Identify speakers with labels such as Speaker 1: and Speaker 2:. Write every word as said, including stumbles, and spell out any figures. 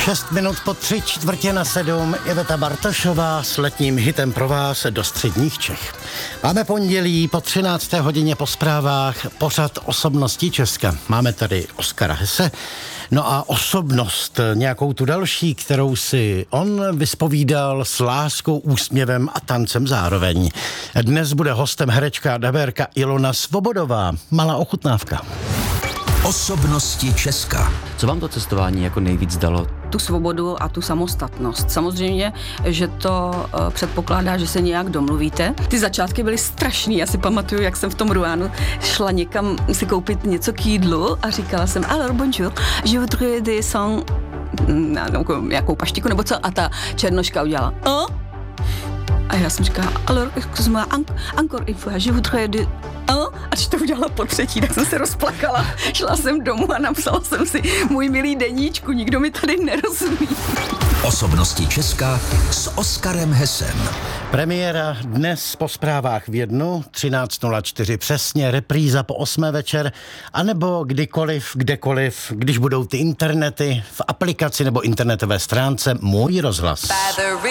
Speaker 1: Šest minut po tři čtvrtě na sedm, Iveta Bartošová s letním hitem pro vás do středních Čech. Máme pondělí po třinácté hodině po zprávách pořad Osobnosti Česka. Máme tady Oskara Hesse, no a osobnost, nějakou tu další, kterou si on vyspovídal s láskou, úsměvem a tancem zároveň. Dnes bude hostem herečka a dabérka Ilona Svobodová. Malá ochutnávka.
Speaker 2: Osobnosti Česka.
Speaker 3: Co vám to cestování jako nejvíc dalo?
Speaker 4: Tu svobodu a tu samostatnost. Samozřejmě, že to uh, předpokládá, že se nějak domluvíte. Ty začátky byly strašný. Já si pamatuju, jak jsem v tom Ruánu šla někam si koupit něco k jídlu a říkala jsem, alors bonjour, je voudrais des sans... nějakou paštiku nebo co? A ta černoška udělala, oh? A já jsem říkala, alors, excuse-moi, encore une fois, je voudrais des... Oh, a když to udělala po třetí, tak jsem se rozplakala. Šla jsem domů a napsala jsem si, můj milý deníčku, nikdo mi tady nerozumí.
Speaker 2: Osobnosti Česka s Oskarem Hessem.
Speaker 1: Premiéra dnes po zprávách v jednu, třináct nula čtyři přesně, repríza po osmé večer, anebo kdykoliv, kdekoliv, když budou ty internety v aplikaci nebo internetové stránce Můj rozhlas.